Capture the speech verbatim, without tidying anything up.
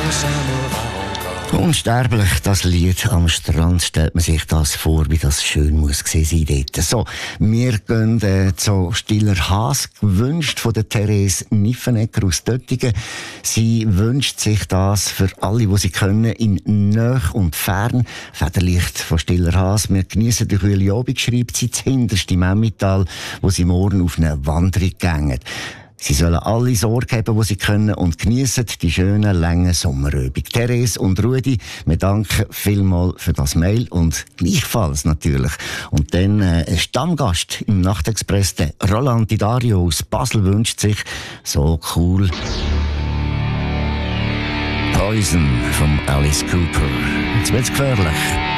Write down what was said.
Unsterblich, das Lied am Strand, stellt man sich das vor, wie das schön muss gewesen sein dort. So, wir gehen äh, zu Stiller Haas, gewünscht von der Therese Niffenegger aus Döttingen. Sie wünscht sich das für alle, die sie können, in Nähe und Fern. Federlicht von Stiller Haas. Wir geniessen die kühle Abend, schreibt sie, zuhinterst im Emmental, wo sie morgen auf eine Wanderung gehen. Sie sollen alle Sorge haben, die sie können, und geniessen die schönen, langen Sommerübung. Therese und Rudi, wir danken vielmals für das Mail und gleichfalls natürlich. Und dann äh, ein Stammgast im Nachtexpress, der Roland Didario aus Basel, wünscht sich so cool Poison von Alice Cooper. Jetzt wird's gefährlich.